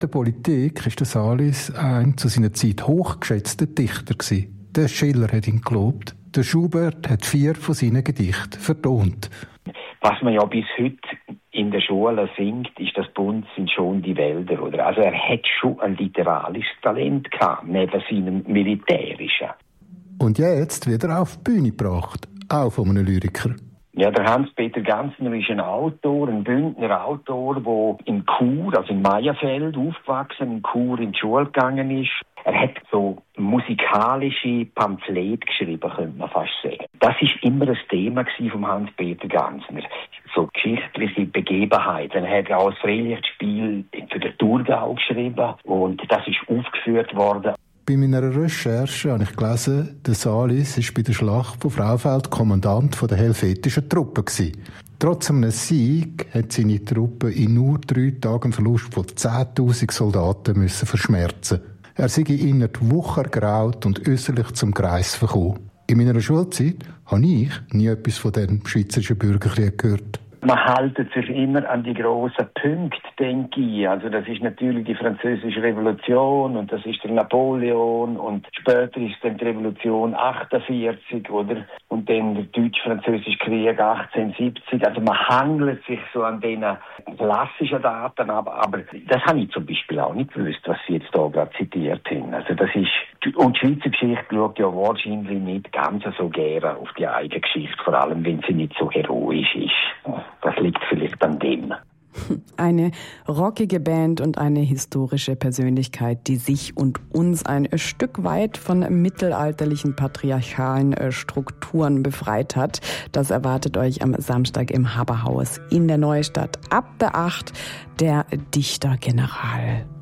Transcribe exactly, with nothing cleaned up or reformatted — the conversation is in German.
der Politik war der Salis ein zu seiner Zeit hochgeschätzter Dichter gewesen. Der Schiller hat ihn gelobt. Der Schubert hat vier von seinen Gedichten vertont. Was man ja bis heute in der Schule singt, ist das Bunt sind schon die Wälder, oder? Also er hat schon ein literarisches Talent gehabt, neben seinem militärischen. Und jetzt wird er auf die Bühne gebracht, auch von einem Lyriker. Ja, der Hans-Peter Ganzner ist ein Autor, ein Bündner Autor, der in Chur, also in Meierfeld aufgewachsen, in Chur in die Schule gegangen ist. Er hat so musikalische Pamphlete geschrieben, könnte man fast sagen. Das ist immer das Thema von Hans-Peter Ganzner. So geschichtliche Begebenheiten. Er hat auch ein Freilichtspiel für den Thurgau geschrieben und das ist aufgeführt worden. Bei meiner Recherche habe ich gelesen, der Salis war bei der Schlacht von Frauenfeld Kommandant der helvetischen Truppe. Trotz einem Sieg hat seine Truppe in nur drei Tagen einen Verlust von zehntausend Soldaten müssen verschmerzen. Er sei innerhalb der Woche ergraut und äußerlich zum Greis verkommen. In meiner Schulzeit habe ich nie etwas von dem Schweizerischen Bürgerkrieg gehört. Man hält sich immer an die grossen Punkte, denke ich. Also das ist natürlich die Französische Revolution und das ist der Napoleon und später ist dann die Revolution achtundvierzig, oder? Und dann der Deutsch-Französische Krieg achtzehnhundertsiebzig. Also man hangelt sich so an diesen klassischen Daten ab, aber das habe ich zum Beispiel auch nicht gewusst, was Sie jetzt hier gerade zitiert haben. Also das ist, und die Schweizer Geschichte schaut ja wahrscheinlich nicht ganz so gerne auf die eigene Geschichte, vor allem wenn sie nicht so heroisch ist. Das liegt vielleicht an dem. Eine rockige Band und eine historische Persönlichkeit, die sich und uns ein Stück weit von mittelalterlichen patriarchalen Strukturen befreit hat. Das erwartet euch am Samstag im Haberhaus in der Neustadt. Ab der acht der Dichtergeneral.